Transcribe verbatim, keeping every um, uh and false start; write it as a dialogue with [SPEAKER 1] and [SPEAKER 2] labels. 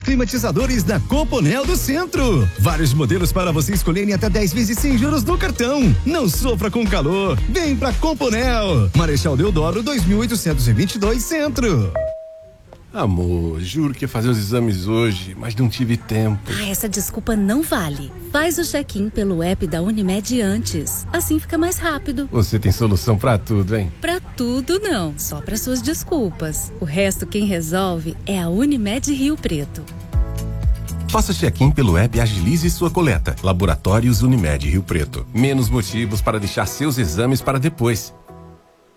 [SPEAKER 1] climatizadores da Componel do Centro. Vários modelos para você escolher em até dez vezes sem juros no cartão. Não sofra com calor. Vem pra Componel. Marechal Deodoro dois mil oitocentos e vinte e dois Centro.
[SPEAKER 2] Amor, juro que ia fazer os exames hoje, mas não tive tempo.
[SPEAKER 3] Ah, essa desculpa não vale. Faz o check-in pelo app da Unimed antes. Assim fica mais rápido.
[SPEAKER 2] Você tem solução pra tudo, hein?
[SPEAKER 3] Pra tudo não, só pra suas desculpas. O resto quem resolve é a Unimed Rio Preto.
[SPEAKER 4] Faça check-in pelo app e agilize sua coleta. Laboratórios Unimed Rio Preto. Menos motivos para deixar seus exames para depois.